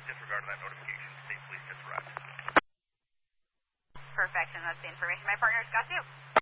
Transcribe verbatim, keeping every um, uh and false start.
disregard that notification. State police gets arrested. Perfect, and that's the information my partner's got too.